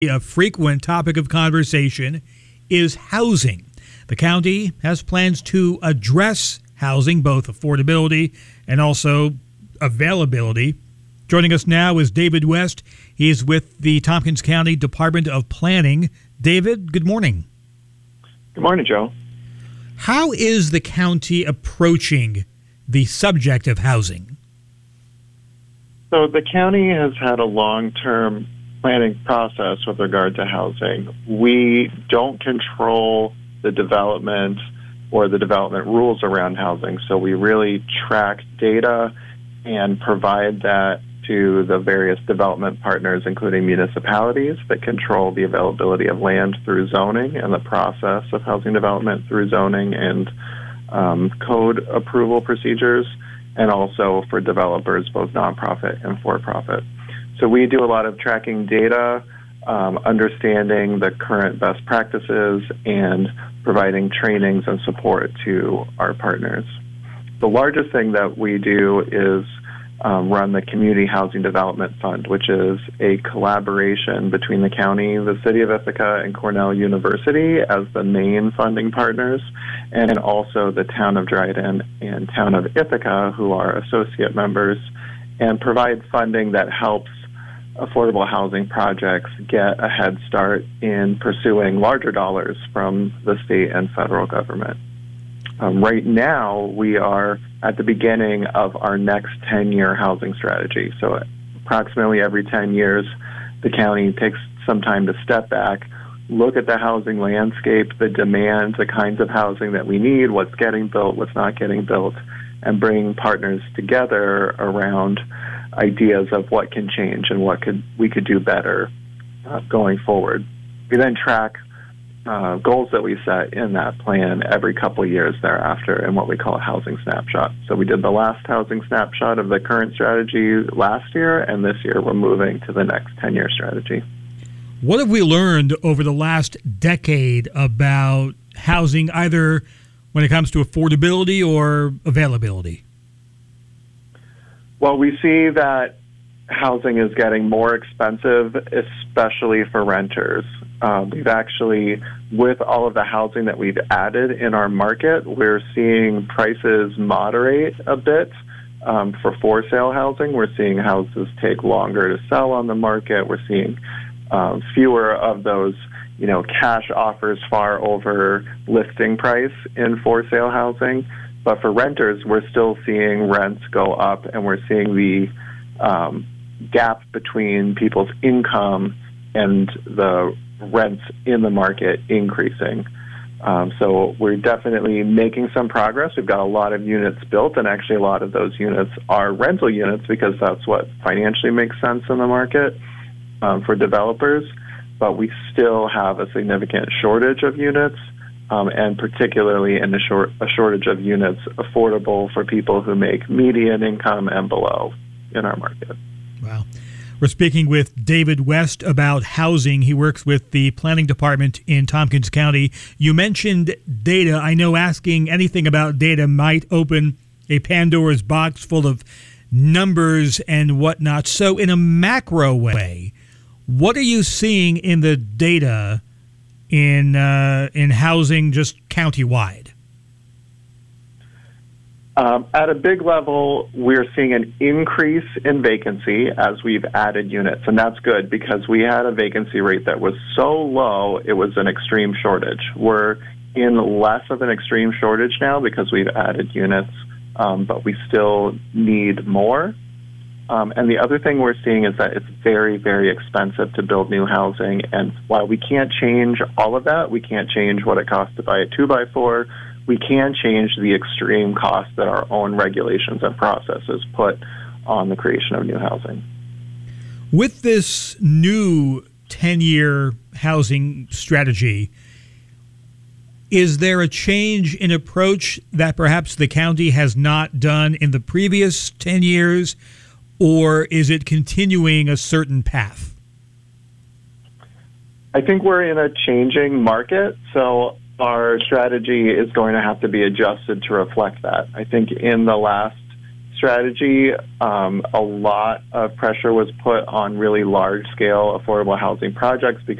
A frequent topic of conversation is housing. The county has plans to address housing, both affordability and also availability. Joining us now is David West. He is with the Tompkins County Department of Planning. David, good morning. Good morning, Joe. How is the county approaching the subject of housing? So the county has had a long-term planning process with regard to housing. We don't control the development or the development rules around housing, so we really track data and provide that to the various development partners, including municipalities that control the availability of land through zoning and the process of housing development through zoning and code approval procedures, and also for developers, both nonprofit and for-profit. So we do a lot of tracking data, understanding the current best practices, and providing trainings and support to our partners. The largest thing that we do is run the Community Housing Development Fund, which is a collaboration between the county, the city of Ithaca, and Cornell University as the main funding partners, and also the town of Dryden and town of Ithaca, who are associate members, and provide funding that helps affordable housing projects get a head start in pursuing larger dollars from the state and federal government. Right now, we are at the beginning of our next 10-year housing strategy. So approximately every 10 years, the county takes some time to step back, look at the housing landscape, the demand, the kinds of housing that we need, what's getting built, what's not getting built, and bring partners together around ideas of what can change and what we could do better going forward. We then track goals that we set in that plan every couple of years thereafter in what we call a housing snapshot. So we did the last housing snapshot of the current strategy last year, and this year we're moving to the next 10-year strategy. What have we learned over the last decade about housing, either when it comes to affordability or availability? Well, we see that housing is getting more expensive, especially for renters. We've actually, with all of the housing that we've added in our market, we're seeing prices moderate a bit for sale housing. We're seeing houses take longer to sell on the market. We're seeing fewer of those, cash offers far over listing price in for sale housing. But for renters, we're still seeing rents go up, and we're seeing the gap between people's income and the rents in the market increasing. So we're definitely making some progress. We've got a lot of units built, and actually a lot of those units are rental units because that's what financially makes sense in the market for developers. But we still have a significant shortage of units, and particularly a shortage of units affordable for people who make median income and below in our market. Wow. We're speaking with David West about housing. He works with the planning department in Tompkins County. You mentioned data. I know asking anything about data might open a Pandora's box full of numbers and whatnot. So in a macro way, what are you seeing in the data in housing just countywide? At a big level, we're seeing an increase in vacancy as we've added units, and that's good because we had a vacancy rate that was so low, it was an extreme shortage. We're in less of an extreme shortage now because we've added units, but we still need more. And the other thing we're seeing is that it's very, very expensive to build new housing, and while we can't change all of that, we can't change what it costs to buy a 2x4, we can change the extreme costs that our own regulations and processes put on the creation of new housing. With this new 10-year housing strategy, is there a change in approach that perhaps the county has not done in the previous 10 years, or is it continuing a certain path? I think we're in a changing market, so our strategy is going to have to be adjusted to reflect that. I think in the last strategy, a lot of pressure was put on really large-scale affordable housing projects because